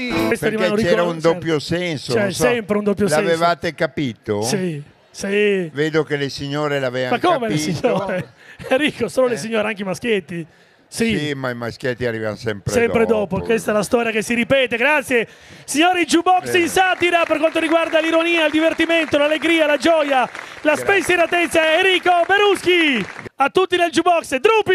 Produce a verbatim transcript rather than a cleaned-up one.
Perché c'era un doppio senso. C'è so, sempre un doppio senso. L'avevate capito? Sì, sì. Vedo che le signore l'avevano capito. Ma come capito. le signore? Enrico, solo eh. le signore, anche i maschietti. Sì. Sì, ma i maschietti arrivano sempre, sempre dopo. dopo. Questa è la storia che si ripete. Grazie, signori. Jukebox in satira per quanto riguarda l'ironia, il divertimento, l'allegria, la gioia, la spensieratezza. Enrico Beruschi. A tutti nel Jukebox. Drupi.